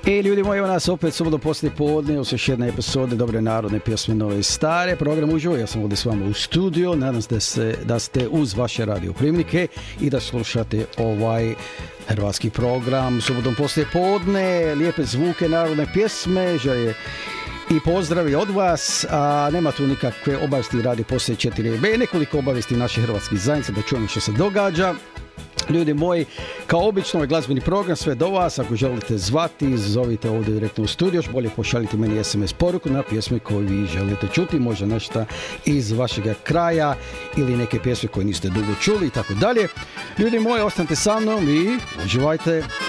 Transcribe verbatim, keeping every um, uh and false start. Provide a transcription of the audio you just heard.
I ljudi moji, evo nas opet subotom poslije podne, uz još jedne epizode dobre narodne pjesme, nove i stare. Program uživo, ja sam ovdje s vama u studiju, nadam se da, se da ste uz vaše radio primnike i da slušate ovaj hrvatski program subotom poslije podne, lijepe zvuke narodne pjesme, želje i pozdravi od vas, a nema tu nikakve obavijesti radi poslije četiri be, nekoliko obavijesti naših hrvatskih zajednica da čujemo što se događa. Ljudi moji, kao obično ovaj glazbeni program sve do vas, ako želite zvati, zovite ovdje direktno u studio, još bolje pošaljite meni es em es poruku na pjesme koje vi želite čuti, možda nešto iz vašega kraja ili neke pjesme koje niste dugo čuli i tako dalje. Ljudi moji, ostanite sa mnom i uživajte.